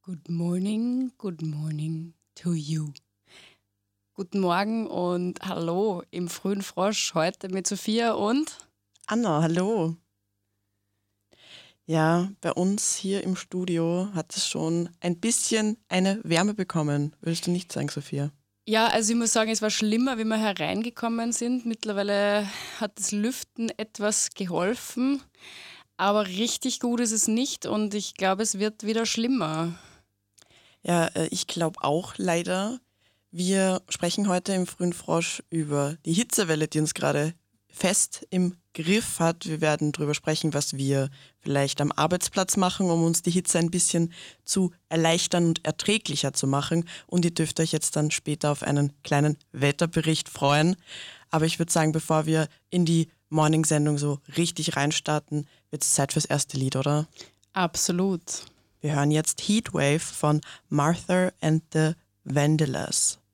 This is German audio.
Good morning to you. Guten Morgen und hallo im frühen Frosch, heute mit Sophia und Anna, hallo. Ja, bei uns hier im Studio hat es schon ein bisschen eine Wärme bekommen. Würdest du nicht sagen, Sophia? ja, also ich muss sagen, es war schlimmer, wie wir hereingekommen sind. Mittlerweile hat das Lüften etwas geholfen, aber richtig gut ist es nicht und ich glaube, es wird wieder schlimmer. Ja, ich glaube auch leider. Wir sprechen heute im Frühen Frosch über die Hitzewelle, die uns gerade fest im Griff hat. Wir werden darüber sprechen, was wir vielleicht am Arbeitsplatz machen, um uns die Hitze ein bisschen zu erleichtern und erträglicher zu machen. Und ihr dürft euch jetzt dann später auf einen kleinen Wetterbericht freuen. Aber ich würde sagen, bevor wir in die Morning-Sendung so richtig reinstarten, wird es Zeit fürs erste Lied, oder? Absolut. Wir hören jetzt Heatwave von Martha and the Vandellas.